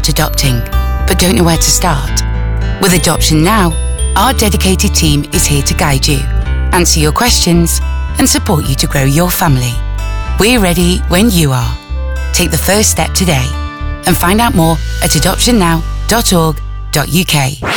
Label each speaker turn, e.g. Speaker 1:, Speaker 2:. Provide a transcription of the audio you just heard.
Speaker 1: about adopting, but don't know where to start? With Adoption Now, our dedicated team is here to guide you, answer your questions, and support you to grow your family. We're ready when you are. Take the first step today and find out more at adoptionnow.org.uk.